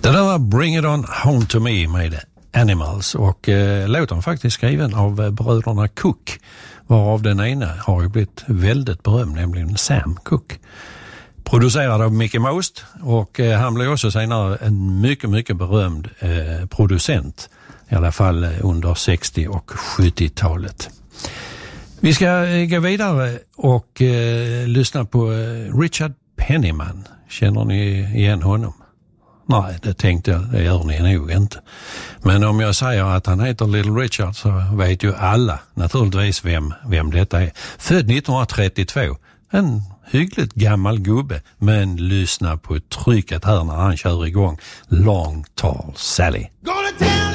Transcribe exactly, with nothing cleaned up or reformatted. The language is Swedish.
Det där var Bring It On Home To Me med Animals och eh, låten faktiskt skriven av eh, bröderna Cook, varav den ena har ju blivit väldigt berömd, nämligen Sam Cooke. Producerad av Mickey Most och eh, han blev också senare en mycket, mycket berömd eh, producent, i alla fall under sextio- och sjuttiotalet. Vi ska eh, gå vidare och eh, lyssna på eh, Richard Penniman. Känner ni igen honom? Nej, det tänkte jag, det gör ni nog inte. Men om jag säger att han heter Little Richard så vet ju alla naturligtvis vem, vem detta är. Född nittonhundratrettiotvå, en hyggligt gammal gubbe, men lyssna på trycket här när han kör igång Long Tall Sally.